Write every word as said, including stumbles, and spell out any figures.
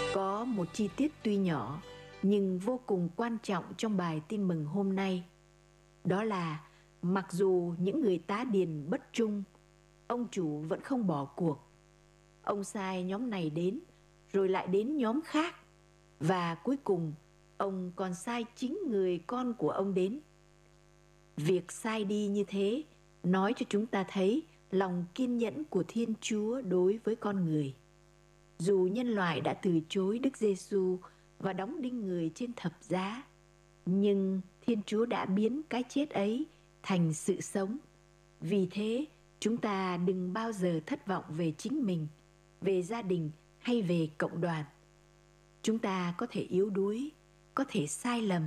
Có một chi tiết tuy nhỏ nhưng vô cùng quan trọng trong bài tin mừng hôm nay. Đó là mặc dù những người tá điền bất trung, ông chủ vẫn không bỏ cuộc. Ông sai nhóm này đến, rồi lại đến nhóm khác, và cuối cùng ông còn sai chính người con của ông đến. Việc sai đi như thế nói cho chúng ta thấy lòng kiên nhẫn của Thiên Chúa đối với con người. Dù nhân loại đã từ chối Đức Giêsu và đóng đinh người trên thập giá, nhưng Thiên Chúa đã biến cái chết ấy thành sự sống. Vì thế, chúng ta đừng bao giờ thất vọng về chính mình, về gia đình hay về cộng đoàn. Chúng ta có thể yếu đuối, có thể sai lầm,